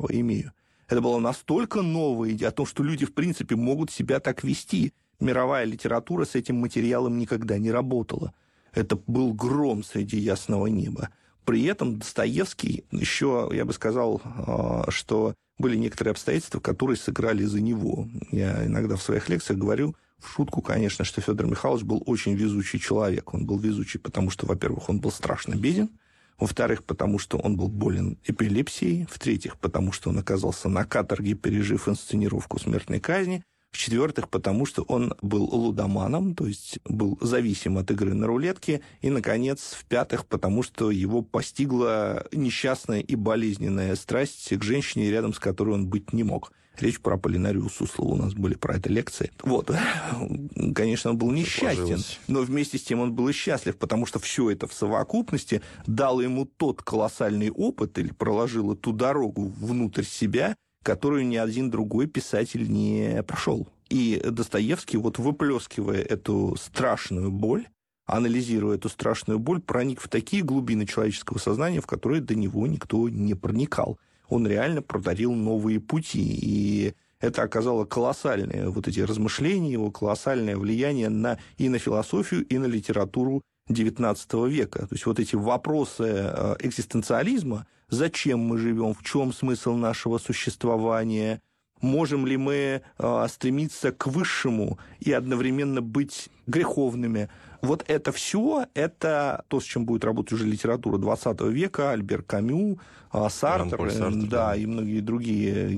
нового имею. Это была настолько новая идея о том, что люди, в принципе, могут себя так вести. Мировая литература с этим материалом никогда не работала. Это был гром среди ясного неба. При этом Достоевский еще, я бы сказал, что были некоторые обстоятельства, которые сыграли за него. Я иногда в своих лекциях говорю, в шутку, конечно, что Федор Михайлович был очень везучий человек. Он был везучий, потому что, во-первых, он был страшно беден, во-вторых, потому что он был болен эпилепсией, в-третьих, потому что он оказался на каторге, пережив инсценировку смертной казни, в-четвертых, потому что он был лудоманом, то есть был зависим от игры на рулетке, и, наконец, в-пятых, потому что его постигла несчастная и болезненная страсть к женщине, рядом с которой он быть не мог. Речь про Аполлинарию Суслову, у нас были про это лекции. Вот. Конечно, он был несчастен, но вместе с тем он был и счастлив, потому что все это в совокупности дало ему тот колоссальный опыт или проложило ту дорогу внутрь себя, которую ни один другой писатель не прошел. И Достоевский, вот выплескивая эту страшную боль, анализируя эту страшную боль, проник в такие глубины человеческого сознания, в которые до него никто не проникал. Он реально продарил новые пути, и это оказало колоссальное, вот эти размышления, его колоссальное влияние и на философию, и на литературу XIX века. То есть вот эти вопросы экзистенциализма, зачем мы живем, в чем смысл нашего существования, можем ли мы стремиться к высшему и одновременно быть греховными. Вот это все, это то, с чем будет работать уже литература XX века, Альбер Камю, Сартр, да, и многие другие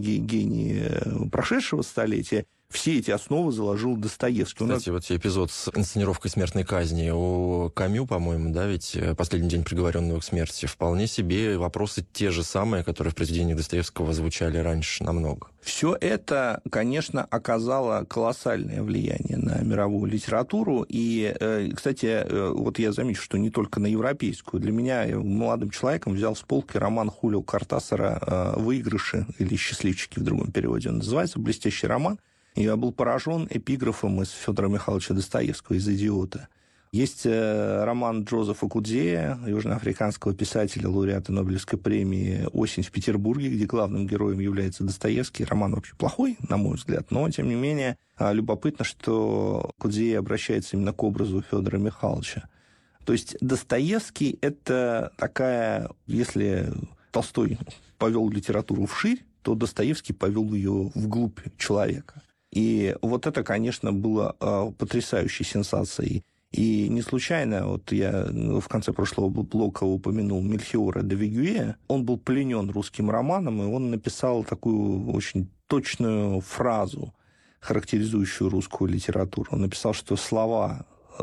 гении прошедшего столетия. Все эти основы заложил Достоевский. Кстати, вот эпизод с инсценировкой смертной казни у Камю, по-моему, да, ведь «Последний день приговоренного к смерти», вполне себе вопросы те же самые, которые в произведениях Достоевского звучали раньше намного. Все это, конечно, оказало колоссальное влияние на мировую литературу. И, кстати, вот я замечу, что не только на европейскую. Для меня, молодым человеком, взял с полки роман Хулио Кортасара «Выигрыши» или «Счастливчики» в другом переводе он называется, блестящий роман. Я был поражен эпиграфом из Федора Михайловича Достоевского, из «Идиота». Есть роман Джозефа Кудзея, южноафриканского писателя, лауреата Нобелевской премии «Осень в Петербурге», где главным героем является Достоевский. Роман вообще плохой, на мой взгляд, но, тем не менее, любопытно, что Кудзей обращается именно к образу Федора Михайловича. То есть Достоевский – это такая, если Толстой повел литературу вширь, то Достоевский повел ее вглубь человека. И вот это, конечно, было потрясающей сенсацией. И не случайно, вот я в конце прошлого блока упомянул Мельхиора де Вигюэ, он был пленен русским романом, и он написал такую очень точную фразу, характеризующую русскую литературу. Он написал, что слова,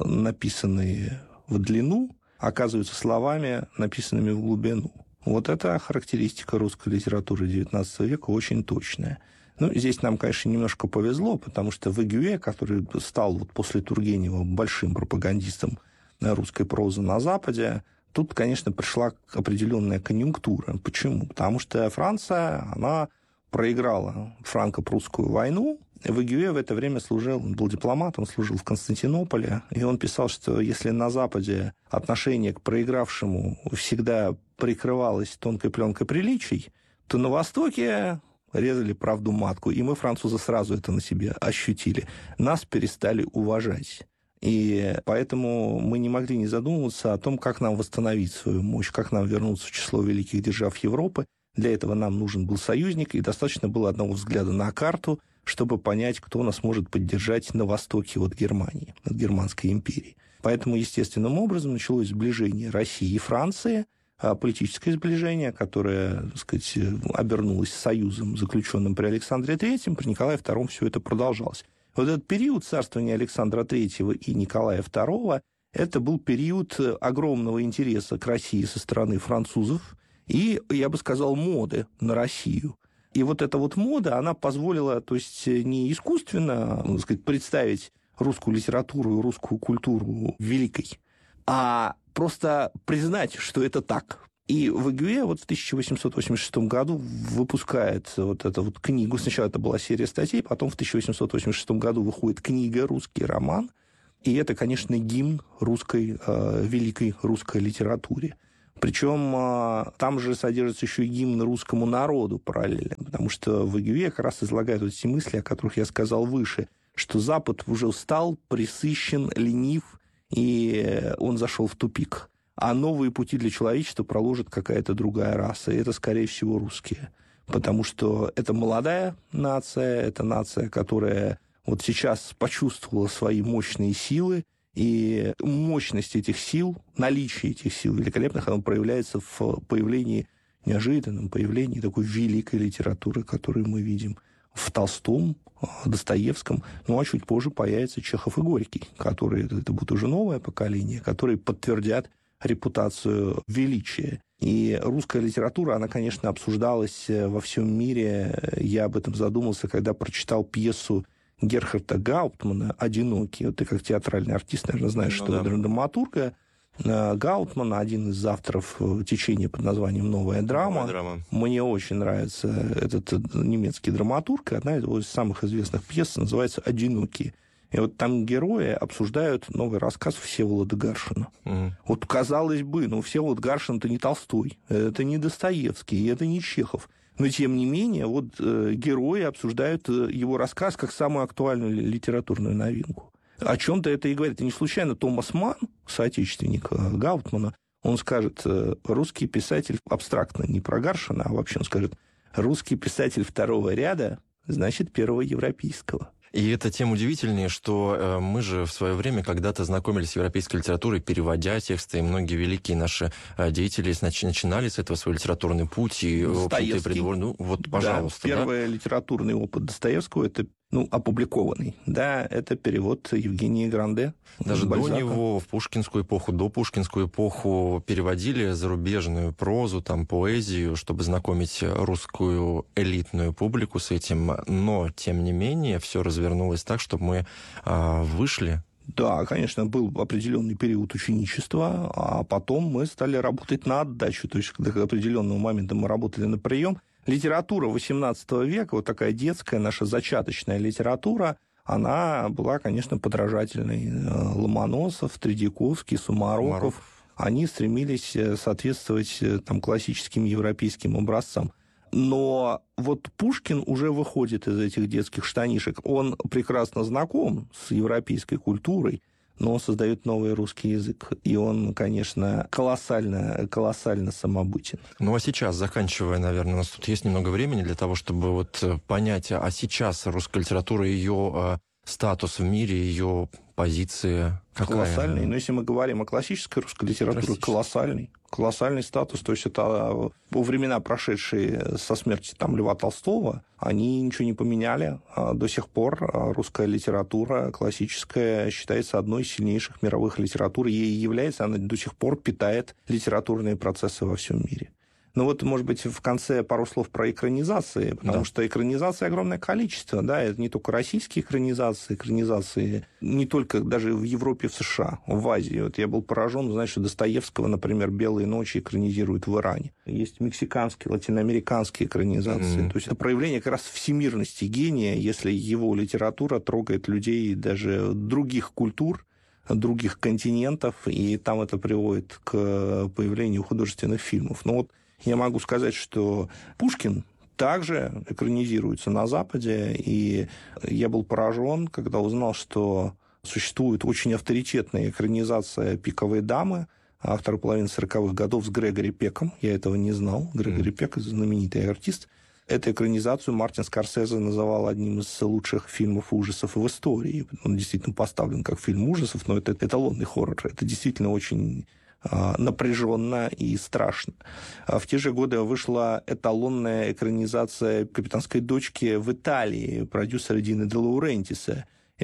написанные в длину, оказываются словами, написанными в глубину. Вот эта характеристика русской литературы XIX века очень точная. Ну, здесь нам, конечно, немножко повезло, потому что Вигюэ, который стал вот после Тургенева большим пропагандистом русской прозы на Западе, тут, конечно, пришла определенная конъюнктура. Почему? Потому что Франция, она проиграла франко-прусскую войну. Вигюэ в это время служил, он был дипломат, он служил в Константинополе, и он писал, что если на Западе отношение к проигравшему всегда прикрывалось тонкой пленкой приличий, то на Востоке резали правду матку, и мы, французы, сразу это на себе ощутили. Нас перестали уважать. И поэтому мы не могли не задумываться о том, как нам восстановить свою мощь, как нам вернуться в число великих держав Европы. Для этого нам нужен был союзник, и достаточно было одного взгляда на карту, чтобы понять, кто нас может поддержать на востоке от Германии, от Германской империи. Поэтому естественным образом началось сближение России и Франции, политическое сближение, которое, так сказать, обернулось союзом, заключенным при Александре III, при Николае II все это продолжалось. Вот этот период царствования Александра III и Николая II, это был период огромного интереса к России со стороны французов и, я бы сказал, моды на Россию. И вот эта вот мода, она позволила, то есть не искусственно, так сказать, представить русскую литературу и русскую культуру великой, а просто признать, что это так. И Вигюэ вот в 1886 году выпускает вот эту вот книгу. Сначала это была серия статей, потом в 1886 году выходит книга «Русский роман». И это, конечно, гимн русской, великой русской литературе. Причем там же содержится еще и гимн русскому народу параллельно, потому что Вагюе как раз излагает вот эти мысли, о которых я сказал выше, что Запад уже устал, пресыщен, ленив, и он зашел в тупик. А новые пути для человечества проложит какая-то другая раса, и это, скорее всего, русские. Потому что это молодая нация, это нация, которая вот сейчас почувствовала свои мощные силы, и мощность этих сил, наличие этих сил великолепных, оно проявляется в появлении, неожиданном появлении такой великой литературы, которую мы видим в Толстом, Достоевском. Ну, а чуть позже появятся Чехов и Горький, которые, это будет уже новое поколение, которые подтвердят репутацию величия. И русская литература, она, конечно, обсуждалась во всем мире. Я об этом задумался, когда прочитал пьесу Герхарда Гауптмана «Одинокий». Вот ты как театральный артист, наверное, знаешь, что драматурга Гауптмана, один из авторов течения под названием «Новая драма». Мне очень нравится этот немецкий драматург. Одна из самых известных пьес называется «Одинокий». И вот там герои обсуждают новый рассказ Всеволода Гаршина. Вот, казалось бы, Всеволод Гаршин – это не Толстой, это не Достоевский, это не Чехов. Но, тем не менее, вот герои обсуждают его рассказ как самую актуальную литературную новинку. О чем-то это и говорит. И не случайно Томас Манн, соотечественник Гауптмана, он скажет, русский писатель абстрактно, не про Гаршина, а вообще он скажет, русский писатель второго ряда, значит, первого европейского. И это тем удивительнее, что мы же в свое время когда-то знакомились с европейской литературой, переводя тексты, и многие великие наши деятели начинали с этого свой литературный путь, и, в общем-то, и придворный... пожалуйста. Да, первый литературный опыт Достоевского, это опубликованный, это перевод Евгении Гранде. Даже до него, в пушкинскую эпоху, до пушкинскую эпоху переводили зарубежную прозу, поэзию, чтобы знакомить русскую элитную публику с этим, но, тем не менее, все развернулось так, чтобы мы вышли. Да, конечно, был определенный период ученичества, а потом мы стали работать на отдачу, то есть до определенного момента мы работали на прием. Литература XVIII века, вот такая детская наша зачаточная литература, она была, конечно, подражательной. Ломоносов, Тредяковский, Сумароков, они стремились соответствовать классическим европейским образцам. Но вот Пушкин уже выходит из этих детских штанишек. Он прекрасно знаком с европейской культурой, но он создает новый русский язык. И он, конечно, колоссально самобытен. Ну, а сейчас, заканчивая, наверное, у нас тут есть немного времени для того, чтобы понять, а сейчас русская литература, ее статус в мире, ее позиция какая? Колоссальный. Но если мы говорим о классической русской литературе, колоссальный статус. То есть это времена, прошедшие со смерти Льва Толстого, они ничего не поменяли. До сих пор русская литература классическая считается одной из сильнейших мировых литератур. Ей является, она до сих пор питает литературные процессы во всем мире. Может быть, в конце пару слов про экранизации, потому что экранизаций огромное количество, это не только российские экранизации не только даже в Европе, в США, в Азии. Я был поражен, что Достоевского, например, «Белые ночи» экранизируют в Иране. Есть мексиканские, латиноамериканские экранизации. То есть это проявление как раз всемирности гения, если его литература трогает людей даже других культур, других континентов, и там это приводит к появлению художественных фильмов. Я могу сказать, что Пушкин также экранизируется на Западе, и я был поражен, когда узнал, что существует очень авторитетная экранизация «Пиковой дамы» второй половины 40-х годов с Грегори Пеком. Я этого не знал. Грегори Пек – знаменитый артист. Эту экранизацию Мартин Скорсезе называл одним из лучших фильмов ужасов в истории. Он действительно поставлен как фильм ужасов, но это эталонный хоррор. Это действительно очень напряженно и страшно. В те же годы вышла эталонная экранизация «Капитанской дочки» в Италии продюсера Дина де Лаурентиса.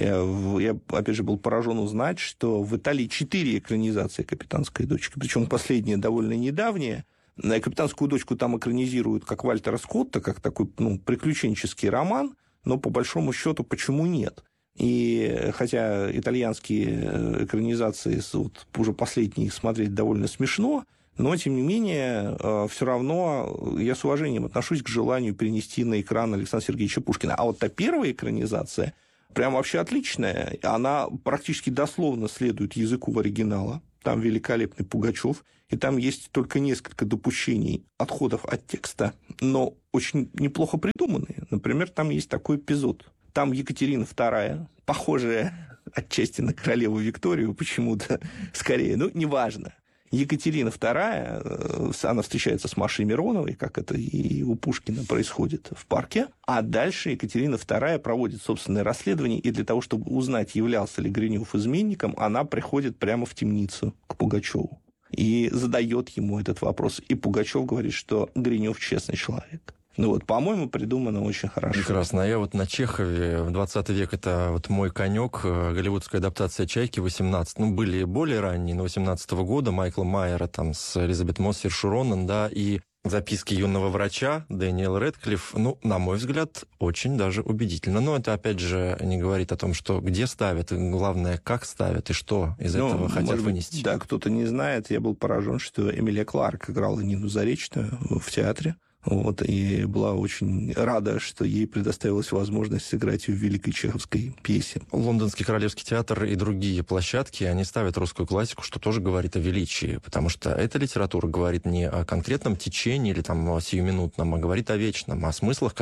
Я, опять же, был поражен узнать, что в Италии 4 экранизации «Капитанской дочки», причем последняя довольно недавняя. «Капитанскую дочку» там экранизируют как Вальтера Скотта, как такой приключенческий роман, но по большому счету почему нет? И хотя итальянские экранизации, уже последние, смотреть довольно смешно, но, тем не менее, все равно я с уважением отношусь к желанию перенести на экран Александра Сергеевича Пушкина. А та первая экранизация прям вообще отличная. Она практически дословно следует языку оригинала. там великолепный Пугачев, и там есть только несколько допущений отходов от текста, но очень неплохо придуманные. Например, там есть такой эпизод. Там Екатерина II, похожая отчасти на королеву Викторию почему-то, скорее, неважно. Екатерина II, она встречается с Машей Мироновой, как это и у Пушкина происходит в парке, а дальше Екатерина II проводит собственное расследование, и для того, чтобы узнать, являлся ли Гринев изменником, она приходит прямо в темницу к Пугачеву и задает ему этот вопрос. И Пугачев говорит, что Гринев честный человек. По-моему, придумано очень хорошо. Прекрасно. А я на Чехове, в 20 век, это мой конек, голливудская адаптация «Чайки» 18. Были более ранние, но 18-го года, Майкла Майера там с Элизабет Мосс, Сиршу Ронан, да, и записки юного врача Дэниел Рэдклифф, на мой взгляд, очень даже убедительно. Но это, опять же, не говорит о том, что где ставят, главное, как ставят и что из этого хотят вынести. Да, кто-то не знает. Я был поражен, что Эмилия Кларк играла Нину Заречную в театре. И была очень рада, что ей предоставилась возможность сыграть в великой чеховской пьесе. Лондонский Королевский театр и другие площадки, они ставят русскую классику, что тоже говорит о величии, потому что эта литература говорит не о конкретном течении или о сиюминутном, а говорит о вечном, о смыслах,